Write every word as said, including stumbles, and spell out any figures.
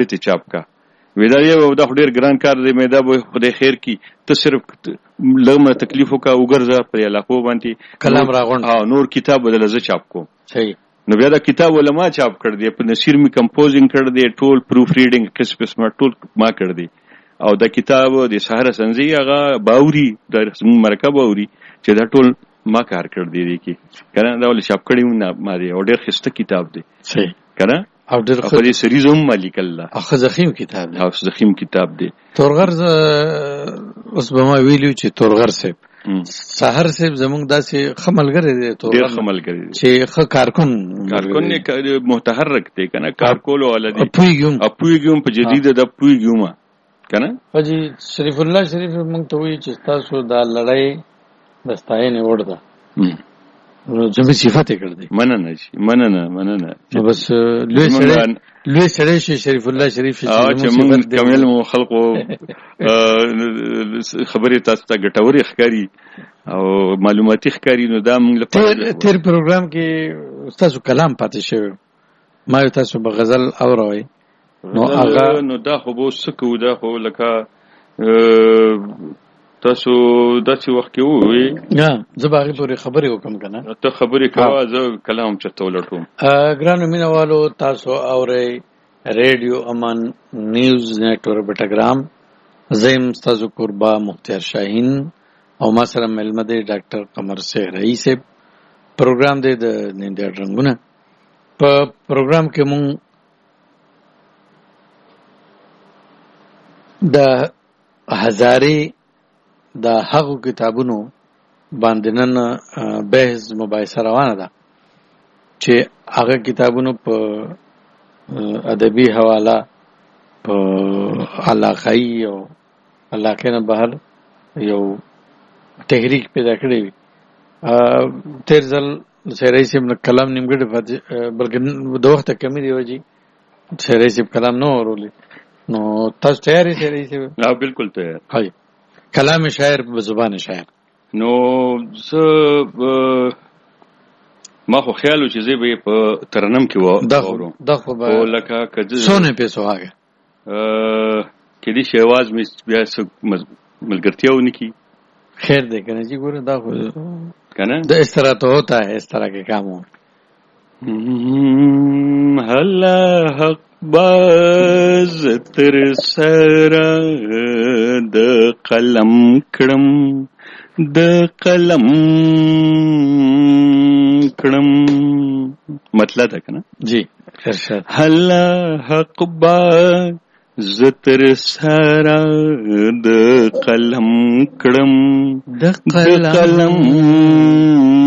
به ته چاپ کا ودا یو دا ډیر ګران کار دی مې دا به خدای خیر کی ته صرف لږه تکلیف وکا وګرځه پر علاقو باندې کلام راغون ها نور کتاب بدل ز چاپ کو صحیح نو بیا دا کتاب علماء چاپ کړ دی په نصیر می کمپوزینګ کړ دی ټول پروف ریډینګ قسم قسم ټول ما کړ دی او دا کتاب د سحر سنزي هغه باوري د رسم مرکب باوري چې دا ټول ما کار کړ دی دی کی کنه دا ول چاپ کړی نه ما دی او ډیر خسته کتاب دی صحیح کنه او ډیر خو دې سریزوم مالک الله اخ زخیم کتاب دی او زخیم کتاب دی تورغر اوس به ما ویلو چې تورغر صاحب سحر صاحب زمونږ داسې خملګری دی تورغر ډیر خملګری دی چې خ کارکون کارکون نه متحرک دی کنه کار کولو ولدي اپویګم اپویګم په جدید د اپویګم کنه حاجی شریف الله شریف مونږ ته وی چې تاسو دا لړۍ دستاینه وړه نو جمع صفات کړ دي مننه شي مننه مننه بس لوی سړی لوی سړی شي شریف الله شریف شي چې موږ کمل مو خلقو خبرې تاسو ته ګټوري ښکاری او معلوماتي ښکاری نو دا موږ لپاره تیر پروګرام کې تاسو کلام پاتې شوی ما تاسو به غزل اوروي نو هغه نو دا خو به سکو دا خو لکه تاسو داسې وخت کې وې یا زه باغې پورې خبرې وکم کنه ته خبرې کوه زه کلام چته ولټوم ګرانو مینوالو تاسو اورئ ریډیو امان نیوز نیټورک بټګرام زم تاسو قربا مختار شاهین او ما سره ملمه دی ډاکټر قمر سه رئیس پروګرام دی د نیندر رنگونه په پروګرام کې مونږ د هزارې د هغو کتابونو باندې نن بحث مباحثه روانه ده چې هغه کتابونو په ادبي حواله په علاقائی او علاقې نه بهر یو تحریک پیدا کړی وي تیر ځل سیرای صاحب نه کلام نیمګړی پاتې بلکې د وخت کمی دی وجي سیرای صاحب کلام نو ورولې نو تاسو تیار یې سیرای صاحب؟ لا بالکل تیار. هاي کلام شاعر په زبان شاعر نو زه ما خو خیال و چې زه به په ترنم کې و اورم دا خو به لکه کده سونه په سوهاګه کې دي شواز مې بیا ملګرتیا ونکي خیر دې کنه چې ګوره دا خو کنه د اس طرح تو ہوتا ہے اس طرح کے کام هلا حق باز تر سره د قلم کړم د قلم کړم مطلب ده کنه جی ارشاد هلا حق باز تر سره د قلم کړم د قلم